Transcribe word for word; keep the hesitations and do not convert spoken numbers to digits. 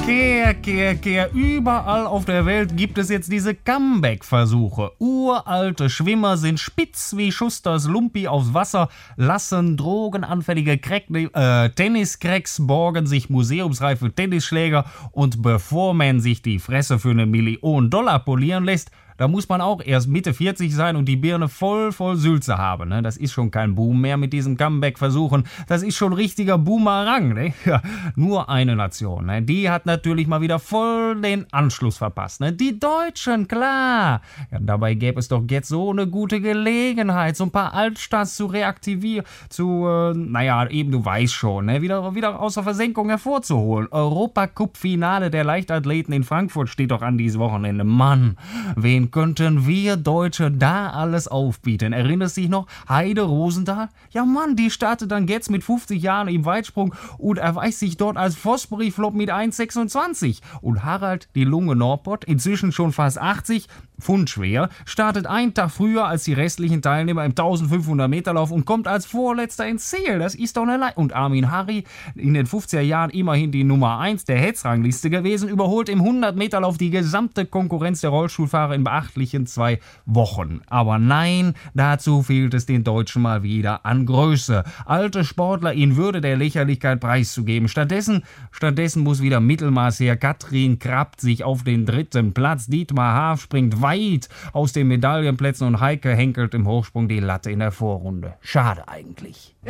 Kehr, kehr, kehr. Überall auf der Welt gibt es jetzt diese Comeback-Versuche. Uralte Schwimmer sind spitz wie Schusters Lumpi aufs Wasser, lassen drogenanfällige Crack, äh, Tenniscracks, borgen sich museumsreife Tennisschläger und bevor man sich die Fresse für eine Million Dollar polieren lässt, da muss man auch erst Mitte vierzig sein und die Birne voll, voll Sülze haben. Ne? Das ist schon kein Boom mehr mit diesen Comeback-Versuchen. Das ist schon richtiger Boomerang. Ne? Ja, nur eine Nation. Ne? Die hat natürlich mal wieder voll den Anschluss verpasst. Ne? Die Deutschen, klar. Ja, dabei gäbe es doch jetzt so eine gute Gelegenheit, so ein paar Altstars zu reaktivieren, zu, äh, naja, eben du weißt schon, ne? wieder, wieder aus der Versenkung hervorzuholen. Europacup-Finale der Leichtathleten in Frankfurt steht doch an dieses Wochenende. Mann, wen könnten wir Deutsche da alles aufbieten? Erinnerst du dich noch? Heide Rosendahl? Ja Mann, die startet dann jetzt mit fünfzig Jahren im Weitsprung und erweist sich dort als Fosbury-Flop mit eins Komma sechsundzwanzig. Und Harald die Lunge Norpott, inzwischen schon fast achtzig, pfundschwer, startet einen Tag früher als die restlichen Teilnehmer im eintausendfünfhundert Meter Lauf und kommt als Vorletzter ins Ziel. Das ist doch eine Le Und Armin Harry, in den fünfziger Jahren immerhin die Nummer eins der Hetzrangliste gewesen, überholt im hundert Meter Lauf die gesamte Konkurrenz der Rollstuhlfahrer in beachtlichen zwei Wochen. Aber nein, dazu fehlt es den Deutschen mal wieder an Größe. Alte Sportler in Würde der Lächerlichkeit preiszugeben. Stattdessen, stattdessen muss wieder Mittelmaß her. Katrin krabbt sich auf den dritten Platz. Dietmar Haaf springt weit aus den Medaillenplätzen und Heike henkelt im Hochsprung die Latte in der Vorrunde. Schade eigentlich.